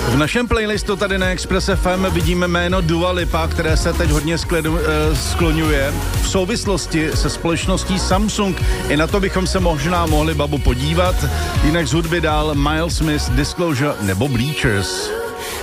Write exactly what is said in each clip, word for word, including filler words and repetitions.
V našem playlistu tady na Express F M vidíme jméno Dua Lipa, které se teď hodně skledu, eh, skloňuje v souvislosti se společností Samsung. I na to bychom se možná mohli, babu, podívat. Jinak z hudby dál Miles Smith, Disclosure nebo Bleachers.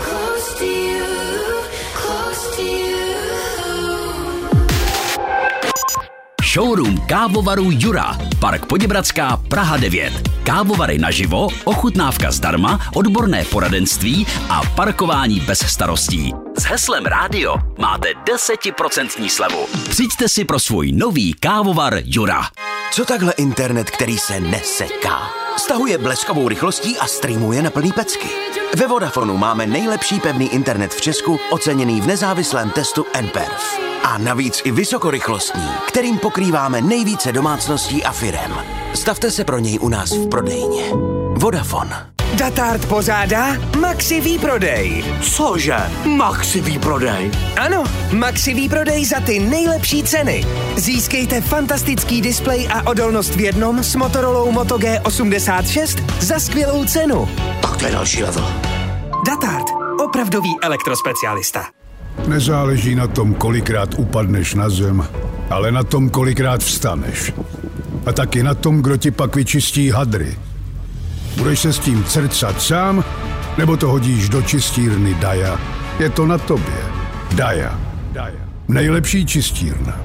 Showroom kávovaru Jura, Park Poděbradská, Praha devět. Kávovary naživo, ochutnávka zdarma, odborné poradenství a parkování bez starostí. S heslem rádio máte deset procent slevu. Přijďte si pro svůj nový kávovar Jura. Co takhle internet, který se neseká? Stahuje bleskovou rychlostí a streamuje na plný pecky. Ve Vodafonu máme nejlepší pevný internet v Česku, oceněný v nezávislém testu N P E R F. A navíc i vysokorychlostní, kterým pokrýváme nejvíce domácností a firem. Stavte se pro něj u nás v prodejně. Vodafone. Datart pořádá Maxi výprodej. Cože? Maxi výprodej? Ano, Maxi výprodej za ty nejlepší ceny. Získejte fantastický displej a odolnost v jednom s Motorolou Moto G osmdesát šest za skvělou cenu. Tak to je další level. Datart, opravdový elektrospecialista. Nezáleží na tom, kolikrát upadneš na zem, ale na tom, kolikrát vstaneš. A taky na tom, kdo ti pak vyčistí hadry. Budeš se s tím crcat sám, nebo to hodíš do čistírny Daja? Je to na tobě. Daja. Daja. Nejlepší čistírna.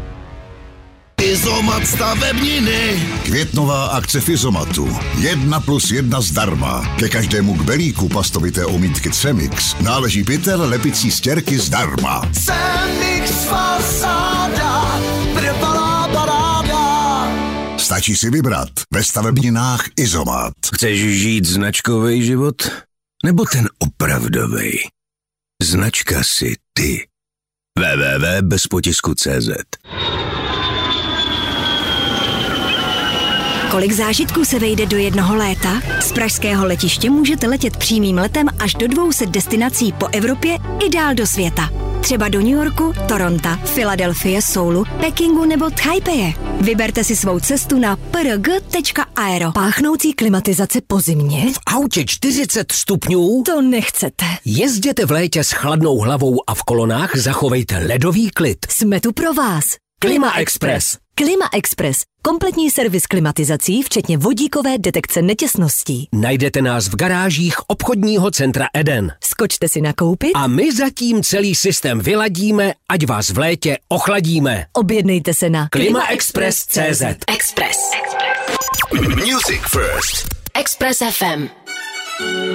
Izomat stavebniny. Květnová akce Fizomatu. Jedna plus jedna zdarma. Ke každému kbelíku pastovité omítky Cemix náleží pytel lepicí stěrky zdarma. Cemix fasáda, trvalá paráda. Stačí si vybrat ve stavebninách Izomat. Chceš žít značkový život? Nebo ten opravdový? Značka si ty. w w w tečka bez potisku tečka cé zet. Kolik zážitků se vejde do jednoho léta? Z pražského letiště můžete letět přímým letem až do dvou set destinací po Evropě i dál do světa. Třeba do New Yorku, Toronta, Filadelfie, Soulu, Pekingu nebo Taipeje. Vyberte si svou cestu na p r g tečka aero. Páchnoucí klimatizace po zimě? V autě čtyřicet stupňů? To nechcete. Jezděte v létě s chladnou hlavou a v kolonách zachovejte ledový klid. Jsme tu pro vás. Klima Express. Klima Express. Kompletní servis klimatizací, včetně vodíkové detekce netěsností. Najdete nás v garážích obchodního centra Eden. Skočte si nakoupit a my zatím celý systém vyladíme, ať vás v létě ochladíme. Objednejte se na klima express tečka cé zet. Express. Music First. Express F M.